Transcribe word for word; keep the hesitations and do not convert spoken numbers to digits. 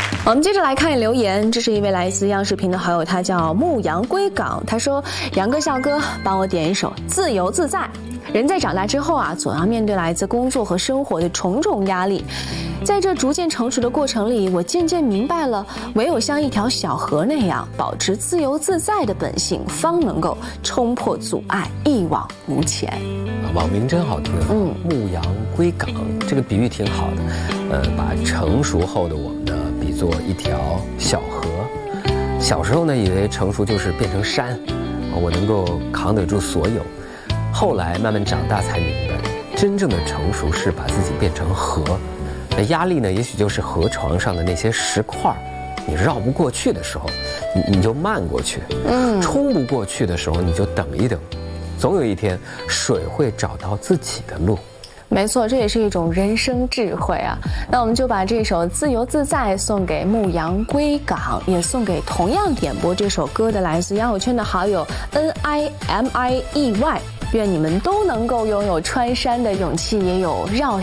我们接着来看留言，这是一位来自央视频的好友，他叫牧羊归港，他说：“杨哥、笑哥，帮我点一首《自由自在》。人在长大之后啊，总要面对来自工作和生活的重重压力。在这逐渐成熟的过程里，我渐渐明白了，唯有像一条小河那样，保持自由自在的本性，方能够冲破阻碍，一往无前。” 网名真好听，嗯，牧羊归港，这个比喻挺好的，呃，把成熟后的我们呢比作一条小河。小时候呢，以为成熟就是变成山，我能够扛得住所有。后来慢慢长大才明白，真正的成熟是把自己变成河。那压力呢，也许就是河床上的那些石块，你绕不过去的时候，你你就慢过去；嗯，冲不过去的时候，你就等一等。总有一天，水会找到自己的路。 没错，这也是一种人生智慧啊。那我们就把这首《自由自在》送给牧羊归港，也送给同样点播这首歌的来自杨友圈的好友 N I M I E Y。愿你们都能够拥有穿山的勇气，也有绕